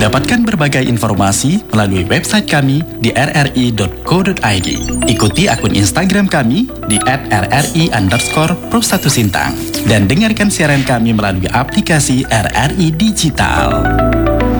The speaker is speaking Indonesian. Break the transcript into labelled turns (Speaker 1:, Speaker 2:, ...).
Speaker 1: Dapatkan berbagai informasi melalui website kami di rri.co.id. Ikuti akun Instagram kami di @rri_pro1sintang. Dan dengarkan siaran kami melalui aplikasi RRI Digital.